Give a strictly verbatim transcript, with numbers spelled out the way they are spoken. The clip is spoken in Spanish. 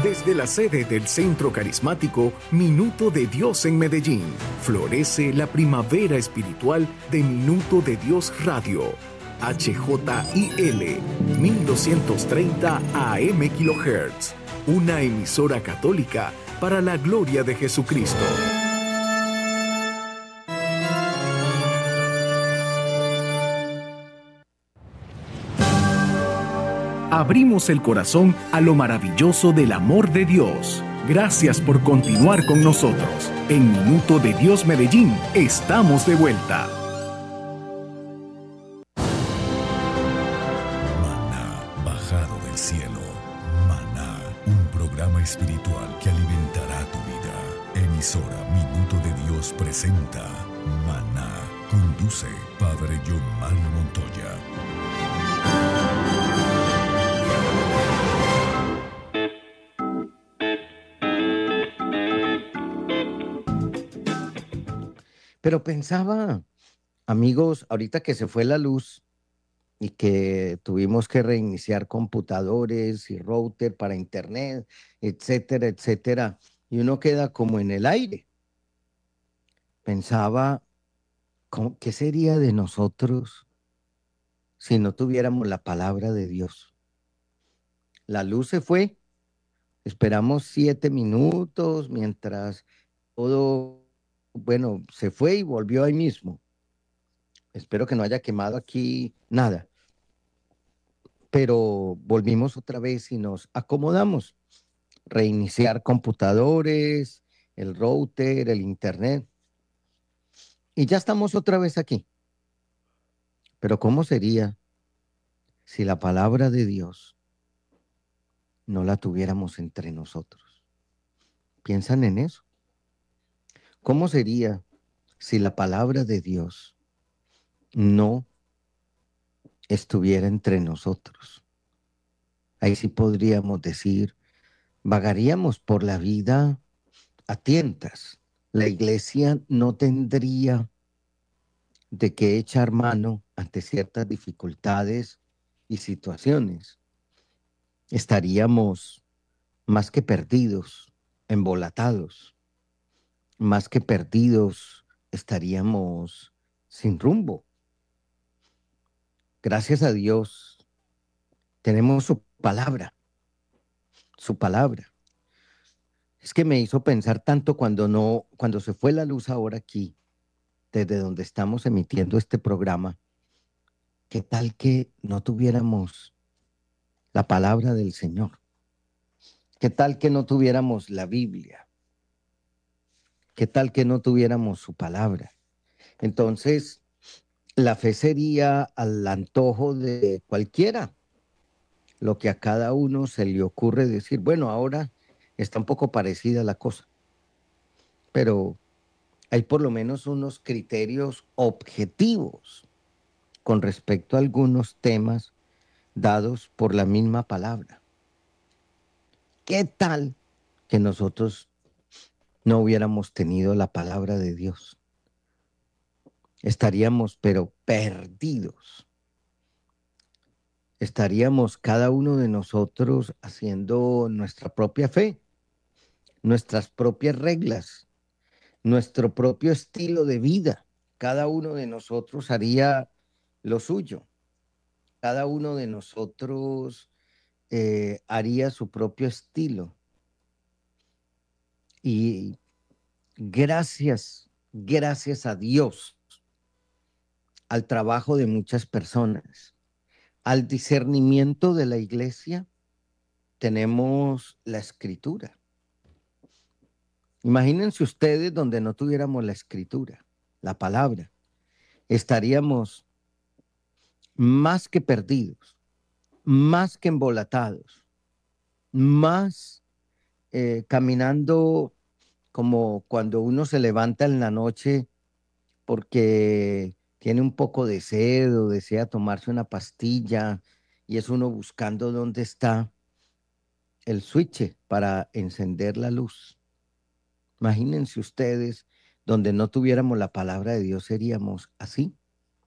Desde la sede del Centro Carismático Minuto de Dios en Medellín, florece la primavera espiritual de Minuto de Dios Radio. H J I L mil doscientos treinta A M kHz, una emisora católica para la gloria de Jesucristo. Abrimos el corazón a lo maravilloso del amor de Dios. Gracias por continuar con nosotros. En Minuto de Dios Medellín, estamos de vuelta. Maná, bajado del cielo. Maná, un programa espiritual que alimentará tu vida. Emisora Minuto de Dios presenta Maná. Conduce Padre John Mario Montoya. Pero pensaba, amigos, ahorita que se fue la luz y que tuvimos que reiniciar computadores y router para internet, etcétera, etcétera, y uno queda como en el aire. Pensaba, ¿cómo- ¿qué sería de nosotros si no tuviéramos la palabra de Dios? La luz se fue, esperamos siete minutos mientras todo, bueno, se fue y volvió ahí mismo. Espero que no haya quemado aquí nada. Pero volvimos otra vez y nos acomodamos. Reiniciar computadores, el router, el internet. Y ya estamos otra vez aquí. Pero ¿cómo sería si la palabra de Dios no la tuviéramos entre nosotros? ¿Piensan en eso? ¿Cómo sería si la palabra de Dios no estuviera entre nosotros? Ahí sí podríamos decir, vagaríamos por la vida a tientas. La iglesia no tendría de qué echar mano ante ciertas dificultades y situaciones. Estaríamos más que perdidos, embolatados, más que perdidos, estaríamos sin rumbo. Gracias a Dios, tenemos su palabra, su palabra. Es que me hizo pensar tanto cuando no, cuando se fue la luz ahora aquí, desde donde estamos emitiendo este programa. ¿Qué tal que no tuviéramos la palabra del Señor? ¿Qué tal que no tuviéramos la Biblia? ¿Qué tal que no tuviéramos su palabra? Entonces, la fe sería al antojo de cualquiera, lo que a cada uno se le ocurre decir. Bueno, ahora está un poco parecida la cosa, pero hay por lo menos unos criterios objetivos con respecto a algunos temas dados por la misma palabra. ¿Qué tal que nosotros no hubiéramos tenido la palabra de Dios? Estaríamos, pero perdidos. Estaríamos cada uno de nosotros haciendo nuestra propia fe, nuestras propias reglas, nuestro propio estilo de vida. Cada uno de nosotros haría lo suyo. Cada uno de nosotros eh, haría su propio estilo. Y gracias, gracias a Dios, al trabajo de muchas personas, al discernimiento de la iglesia, tenemos la escritura. Imagínense ustedes donde no tuviéramos la escritura, la palabra. Estaríamos más que perdidos, más que embolatados, más eh, caminando como cuando uno se levanta en la noche porque tiene un poco de sed o desea tomarse una pastilla y es uno buscando dónde está el switch para encender la luz. Imagínense ustedes, donde no tuviéramos la palabra de Dios, seríamos así.